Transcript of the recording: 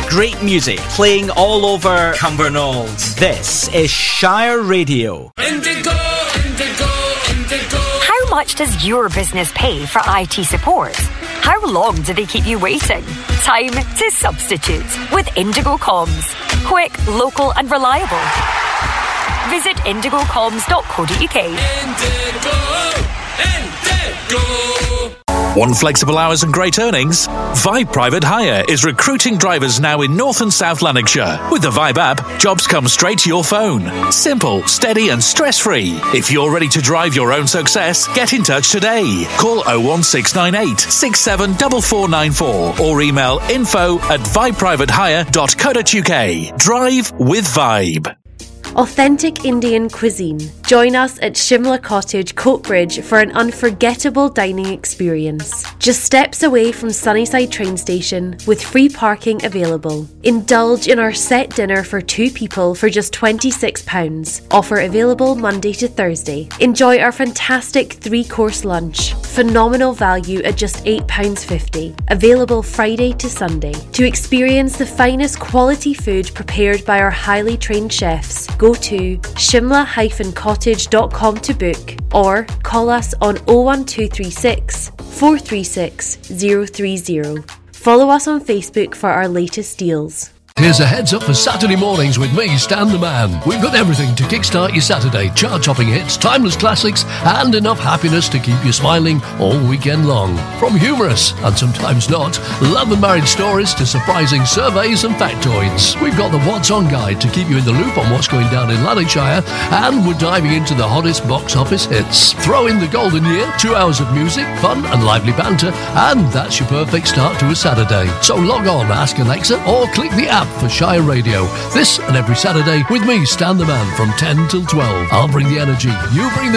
Great music playing all over Cumbernauld. This is Shire Radio. Indigo, Indigo, Indigo. How much does your business pay for IT support? How long do they keep you waiting? Time to substitute with Indigo Comms. Quick, local and reliable. Visit indigocoms.co.uk. Indigo, Indigo. Want flexible hours and great earnings? Vibe Private Hire is recruiting drivers now in North and South Lanarkshire. With the Vibe app, jobs come straight to your phone. Simple, steady and stress-free. If you're ready to drive your own success, get in touch today. Call 01698 674494 or email info@vibeprivatehire.co.uk. Drive with Vibe. Authentic Indian cuisine. Join us at Shimla Cottage, Coatbridge for an unforgettable dining experience. Just steps away from Sunnyside train station with free parking available. Indulge in our set dinner for 2 people for just £26. Offer available Monday to Thursday. Enjoy our fantastic 3-course lunch. Phenomenal value at just £8.50. Available Friday to Sunday. To experience the finest quality food prepared by our highly trained chefs, go to shimla-cottage.com to book or call us on 01236 436 030. Follow us on Facebook for our latest deals. Here's a heads up for Saturday mornings with me, Stan the Man. We've got everything to kickstart your Saturday. Chart-topping hits, timeless classics, and enough happiness to keep you smiling all weekend long. From humorous, and sometimes not, love and marriage stories to surprising surveys and factoids. We've got the What's On guide to keep you in the loop on what's going down in Lanarkshire, and we're diving into the hottest box office hits. Throw in the golden year, 2 hours of music, fun and lively banter, and that's your perfect start to a Saturday. So log on, ask Alexa, or click the app for Shire Radio. This and every Saturday with me, Stan the Man, from 10 till 12. I'll bring the energy, you bring the